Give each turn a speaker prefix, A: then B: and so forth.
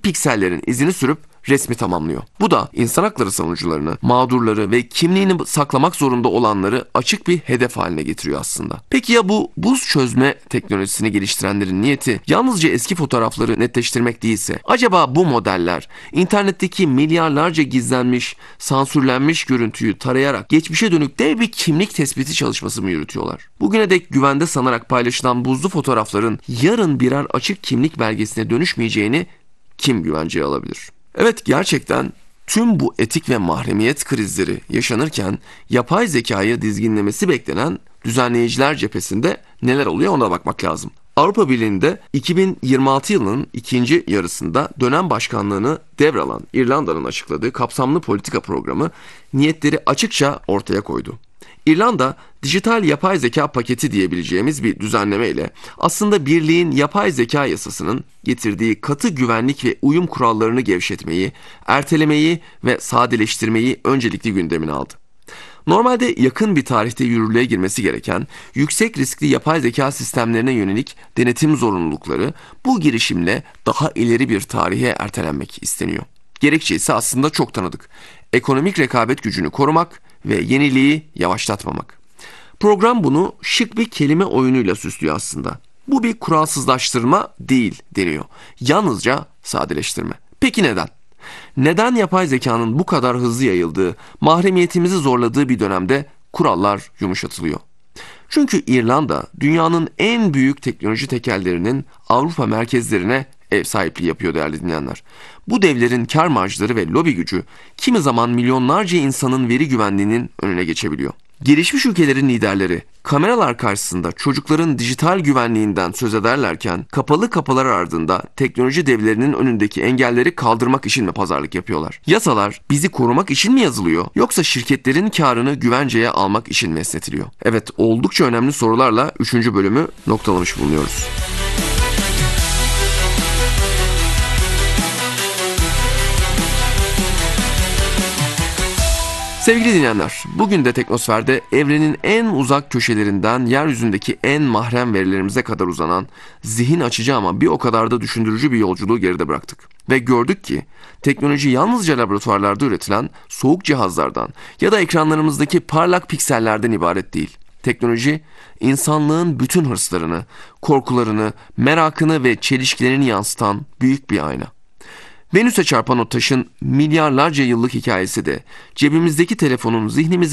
A: küçük piksellerin izini sürüp resmi tamamlıyor. Bu da insan hakları savunucularını, mağdurları ve kimliğini saklamak zorunda olanları açık bir hedef haline getiriyor aslında. Peki ya bu buz çözme teknolojisini geliştirenlerin niyeti yalnızca eski fotoğrafları netleştirmek değilse, acaba bu modeller internetteki milyarlarca gizlenmiş, sansürlenmiş görüntüyü tarayarak geçmişe dönük dev bir kimlik tespiti çalışması mı yürütüyorlar? Bugüne dek güvende sanarak paylaşılan buzlu fotoğrafların yarın birer açık kimlik belgesine dönüşmeyeceğini kim güvenceye alabilir? Evet, gerçekten tüm bu etik ve mahremiyet krizleri yaşanırken yapay zekayı dizginlemesi beklenen düzenleyiciler cephesinde neler oluyor ona bakmak lazım. Avrupa Birliği'nde 2026 yılının ikinci yarısında dönem başkanlığını devralan İrlanda'nın açıkladığı kapsamlı politika programı niyetleri açıkça ortaya koydu. İrlanda, dijital yapay zeka paketi diyebileceğimiz bir düzenleme ile aslında birliğin yapay zeka yasasının getirdiği katı güvenlik ve uyum kurallarını gevşetmeyi, ertelemeyi ve sadeleştirmeyi öncelikli gündemine aldı. Normalde yakın bir tarihte yürürlüğe girmesi gereken yüksek riskli yapay zeka sistemlerine yönelik denetim zorunlulukları bu girişimle daha ileri bir tarihe ertelenmek isteniyor. Gerekçe ise aslında çok tanıdık. Ekonomik rekabet gücünü korumak ve yeniliği yavaşlatmamak. Program bunu şık bir kelime oyunuyla süslüyor aslında. Bu bir kuralsızlaştırma değil deniyor. Yalnızca sadeleştirme. Peki neden? Neden yapay zekanın bu kadar hızlı yayıldığı, mahremiyetimizi zorladığı bir dönemde kurallar yumuşatılıyor? Çünkü İrlanda dünyanın en büyük teknoloji tekellerinin Avrupa merkezlerine ev sahipliği yapıyor değerli dinleyenler. Bu devlerin kar marjları ve lobi gücü kimi zaman milyonlarca insanın veri güvenliğinin önüne geçebiliyor. Gelişmiş ülkelerin liderleri kameralar karşısında çocukların dijital güvenliğinden söz ederlerken kapalı kapılar ardında teknoloji devlerinin önündeki engelleri kaldırmak için mi pazarlık yapıyorlar? Yasalar bizi korumak için mi yazılıyor yoksa şirketlerin karını güvenceye almak için mi esnetiliyor? Evet, oldukça önemli sorularla 3. bölümü noktalamış bulunuyoruz. Sevgili dinleyenler, bugün de Teknosfer'de evrenin en uzak köşelerinden yeryüzündeki en mahrem verilerimize kadar uzanan, zihin açıcı ama bir o kadar da düşündürücü bir yolculuğu geride bıraktık. Ve gördük ki teknoloji yalnızca laboratuvarlarda üretilen soğuk cihazlardan ya da ekranlarımızdaki parlak piksellerden ibaret değil. Teknoloji, insanlığın bütün hırslarını, korkularını, merakını ve çelişkilerini yansıtan büyük bir ayna. Venüs'e çarpan o taşın milyarlarca yıllık hikayesi de cebimizdeki telefonun zihnimizi